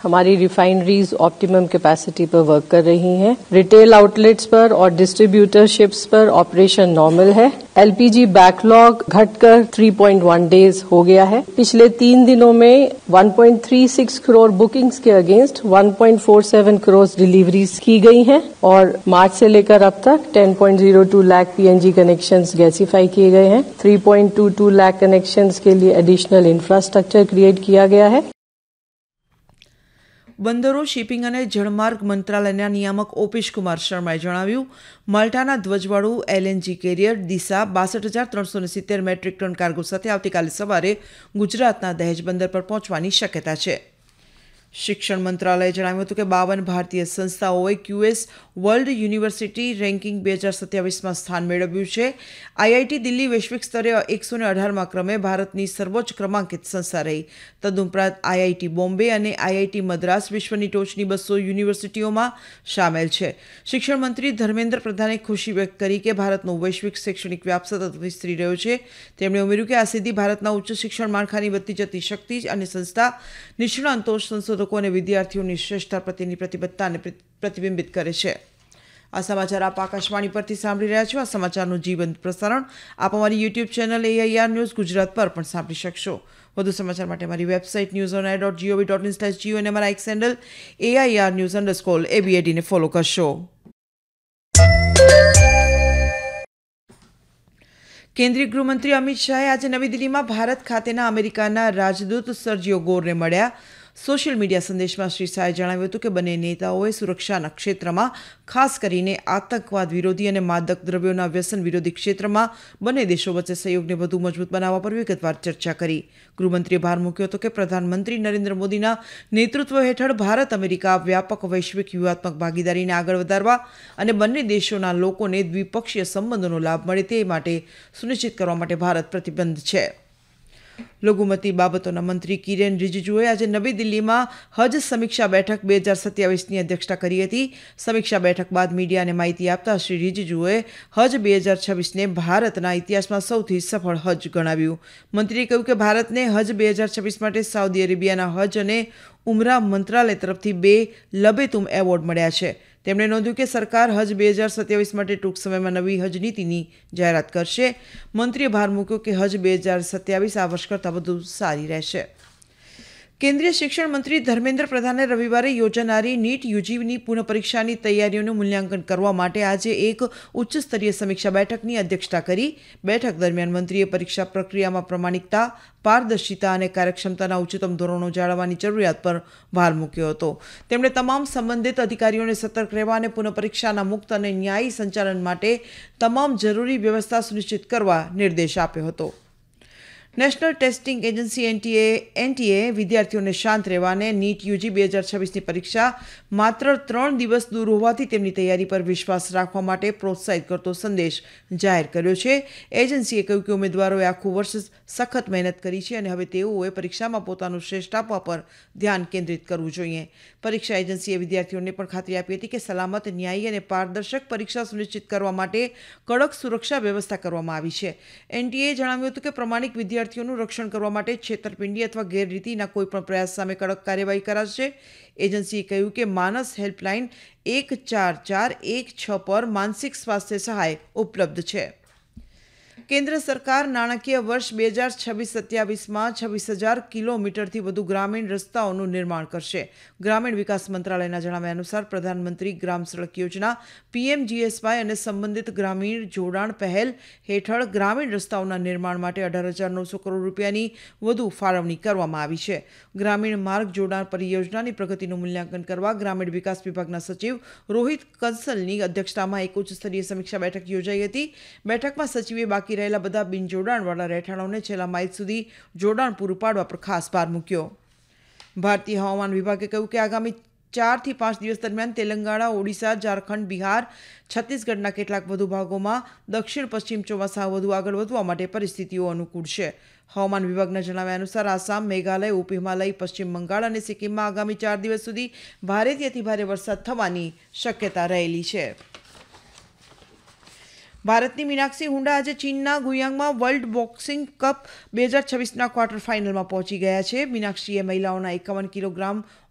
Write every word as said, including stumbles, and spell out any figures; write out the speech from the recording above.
हमारी refineries optimum capacity पर work कर रही हैं। रिटेल आउटलेट्स पर और डिस्ट्रीब्यूटरशिप्स पर ऑपरेशन नॉर्मल है। एलपीजी बैकलॉग घटकर तीन पॉइंट एक डेज हो गया है। पिछले तीन दिनों में एक पॉइंट तीन छह करोड़ बुकिंग्स के अगेंस्ट एक पॉइंट चार सात करोड़ डिलीवरीज की गई हैं और मार्च से लेकर अब तक दस पॉइंट शून्य दो लाख पीएनजी कनेक्शंस गैसीफाई किए गए हैं। तीन पॉइंट दो दो लाख कनेक्शंस के लिए एडिशनल इंफ्रास्ट्रक्चर क्रिएट किया गया है। બંદરો શિપિંગ અને જળમાર્ગ મંત્રાલયના નિયામક ઓપેશ કુમાર શર્માએ જણાવ્યું, માલ્ટાના ધ્વજવાળું એલએનજી કેરિયર દિશા બાસઠ હજાર ત્રણસો સિત્તેર મેટ્રિક ટન કાર્ગો સાથે આવતીકાલે સવારે ગુજરાતના દહેજ બંદર પર પહોંચવાની શક્યતા છે। શિક્ષણ મંત્રાલયે જણાવ્યું હતું કે બાવન ભારતીય સંસ્થાઓએ ક્યુએસ વર્લ્ડ યુનિવર્સિટી રેન્કિંગ બે હજાર સત્યાવીસમાં સ્થાન મેળવ્યું છે। આઈઆઈટી દિલ્હી વૈશ્વિક સ્તરે એકસો ને અઢારમાં ક્રમે ભારતની સર્વોચ્ચ ક્રમાંકિત સંસ્થા રહી। તદુપરાંત આઈઆઈટી બોમ્બે અને આઈઆઈટી મદ્રાસ વિશ્વની ટોચની બસો યુનિવર્સિટીઓમાં સામેલ છે। શિક્ષણ મંત્રી ધર્મેન્દ્ર પ્રધાને ખુશી વ્યક્ત કરી કે ભારતનો વૈશ્વિક શૈક્ષણિક વ્યાપ સતત વિસ્તરી રહ્યો છે। તેમણે ઉમેર્યું કે આ સિદ્ધિ ભારતના ઉચ્ચ શિક્ષણ માળખાની વધતી જતી શક્તિ અને સંસ્થા નિષ્ણાંતો સંશોધકો અને વિદ્યાર્થીઓની શ્રેષ્ઠતા પ્રત્યેની પ્રતિબદ્ધતાને પ્રતિબિંબિત કરે છે। આ સમાચાર આપ આકાશવાણી પરથી સાંભળી રહ્યા છો। આ સમાચારનું જીવંત પ્રસારણ આપ અમારી YouTube channel AIR news Gujarat પર પણ સાંભળી શકશો। વધુ સમાચાર માટે અમારી website news on air dot GOV dot in slash Jio અને અમારા x handle AIR news underscore એબીએડીને follow કરશો। કેન્દ્રીય ગૃહમંત્રી અમિત શાહે આજે નવી દિલ્હીમાં ભારત ખાતેના અમેરિકાના રાજદૂત સર્જિયો ગોરને મળ્યા। સોશિયલ મીડિયા સંદેશમાં શ્રી શાહે જણાવ્યું હતું કે બંને નેતાઓએ સુરક્ષાના ક્ષેત્રમાં ખાસ કરીને આતંકવાદ વિરોધી અને માદક દ્રવ્યોના વ્યસન વિરોધી ક્ષેત્રમાં બંને દેશો વચ્ચે સહયોગને વધુ મજબૂત બનાવવા પર વિગતવાર ચર્ચા કરી। ગૃહમંત્રીએ ભાર મૂક્યો હતો કે પ્રધાનમંત્રી નરેન્દ્ર મોદીના નેતૃત્વ હેઠળ ભારત અમેરિકા વ્યાપક વૈશ્વિક વ્યૂહાત્મક ભાગીદારીને આગળ વધારવા અને બંને દેશોના લોકોને દ્વિપક્ષીય સંબંધોનો લાભ મળે તે માટે સુનિશ્ચિત કરવા માટે ભારત પ્રતિબદ્ધ છે। લઘુમતી બાબતોના મંત્રી કિરેન રિજિજુએ આજે નવી દિલ્હીમાં હજ સમીક્ષા બેઠક બે હજાર સત્યાવીસની અધ્યક્ષતા કરી હતી। સમીક્ષા બેઠક બાદ મીડિયાને માહિતી આપતા શ્રી રિજિજુએ હજ બે હજાર છવ્વીસને ભારતના ઇતિહાસમાં સૌથી સફળ હજ ગણાવ્યું। મંત્રીએ કહ્યું કે ભારતને હજ બે હજાર છવ્વીસ માટે સાઉદી અરેબિયાના હજ અને ઉમરા મંત્રાલય તરફથી બે લબેતુમ એવોર્ડ મળ્યા છે। તેમણે નોંધ્યું કે સરકાર હજ બે હજાર સત્યાવીસ માટે ટૂંક સમયમાં નવી હજ નીતિની જાહેરાત કરશે। મંત્રીએ ભાર મૂક્યો કે હજ બે હજાર સત્યાવીસ આ વર્ષ કરતાં વધુ સારી રહેશે। કેન્દ્રીય શિક્ષણ મંત્રી ધર્મેન્દ્ર પ્રધાને રવિવારે યોજાનારી નીટ યુજીની પુનઃપરીક્ષાની તૈયારીઓનું મૂલ્યાંકન કરવા માટે આજે એક ઉચ્ચસ્તરીય સમીક્ષા બેઠકની અધ્યક્ષતા કરી। બેઠક દરમિયાન મંત્રીએ પરીક્ષા પ્રક્રિયામાં પ્રમાણિકતા, પારદર્શિતા અને કાર્યક્ષમતાના ઉચ્ચતમ ધોરણો જાળવવાની જરૂરિયાત પર ભાર મૂક્યો હતો। તેમણે તમામ સંબંધિત અધિકારીઓને સતર્ક રહેવા અને પુનઃપરીક્ષાના મુક્ત અને ન્યાયી સંચાલન માટે તમામ જરૂરી વ્યવસ્થા સુનિશ્ચિત કરવા નિર્દેશ આપ્યો હતો। National testing agency NTA NTA વિદ્યાર્થીઓને શાંત રહેવા અને નીટ યુજી બે હજાર છવ્વીસની પરીક્ષા માત્ર ત્રણ દિવસ દૂર હોવાથી તેમની તૈયારી પર વિશ્વાસ રાખવા માટે પ્રોત્સાહિત કરતો સંદેશ જાહેર કર્યો છે। એજન્સીએ કહ્યું કે ઉમેદવારોએ આખું વર્ષ સખત મહેનત કરી છે અને હવે તેઓએ પરીક્ષામાં પોતાનું શ્રેષ્ઠ આપવા પર ધ્યાન કેન્દ્રિત કરવું જોઈએ। પરીક્ષા એજન્સીએ વિદ્યાર્થીઓને પણ ખાતરી આપી હતી કે સલામત, ન્યાયી અને પારદર્શક પરીક્ષા સુનિશ્ચિત કરવા માટે કડક સુરક્ષા વ્યવસ્થા કરવામાં આવી છે। એનટીએ જણાવ્યું હતું કે પ્રમાણિક વિદ્યાર્થીઓ વિદ્યાર્થીઓનું રક્ષણ કરવા માટે છેતરપિંડી અથવા ગેરરીતિના કોઈપણ પ્રયાસ સામે કડક કાર્યવાહી કરાશે। એજન્સીએ કહ્યું કે માનસ હેલ્પલાઇન એક ચાર ચાર એક છ પર માનસિક સ્વાસ્થ્ય સહાય ઉપલબ્ધ છે। કેન્દ્ર સરકાર નાણાકીય વર્ષ બે હજાર છવ્વીસ સત્યાવીસમાં છવ્વીસ હજાર કિલોમીટરથી વધુ ગ્રામીણ રસ્તાઓનું નિર્માણ કરશે। ગ્રામીણ વિકાસ મંત્રાલયના જણાવ્યા અનુસાર પ્રધાનમંત્રી ગ્રામ સડક યોજના પીએમજીએસવાય અને સંબંધિત ગ્રામીણ જોડાણ પહેલ હેઠળ ગ્રામીણ રસ્તાઓના નિર્માણ માટે અઢાર હજાર નવસો કરોડ રૂપિયાની વધુ ફાળવણી કરવામાં આવી છે। ગ્રામીણ માર્ગ જોડાણ પરિયોજનાની પ્રગતિનું મૂલ્યાંકન કરવા ગ્રામીણ વિકાસ વિભાગના સચિવ રોહિત કંસલની અધ્યક્ષતામાં એક ઉચ્ચસ્તરીય સમીક્ષા બેઠક યોજાઈ હતી। બેઠકમાં સચિવે બાકી રહેલા બધા બિનજોડાણવાળા રહેઠાણોને છેલ્લા માઇલ સુધી જોડાણ પૂરું પાડવા પર ખાસ ભાર મૂક્યો। ભારતીય હવામાન વિભાગે કહ્યું કે આગામી ચારથી પાંચ દિવસ દરમિયાન તેલંગાણા, ઓડિશા, ઝારખંડ, બિહાર, છત્તીસગઢના કેટલાક વધુ ભાગોમાં દક્ષિણ પશ્ચિમ ચોમાસા વધુ આગળ વધવા માટે પરિસ્થિતિઓ અનુકૂળ છે। હવામાન વિભાગના જણાવ્યા અનુસાર આસામ, મેઘાલય, ઉપ હિમાલય, પશ્ચિમ બંગાળ અને સિક્કિમમાં આગામી ચાર દિવસ સુધી ભારેથી અતિભારે વરસાદ થવાની શક્યતા રહેલી છે। ભારતની મીનાક્ષી હુંડા આજે ચીનના ગુયાંગમાં વર્લ્ડ બોક્સિંગ કપ બે હજાર છવ્વીસના ક્વાર્ટર ફાઇનલમાં પહોંચી ગયા છે। મીનાક્ષીએ મહિલાઓના એકાવન કિલોગ્રામ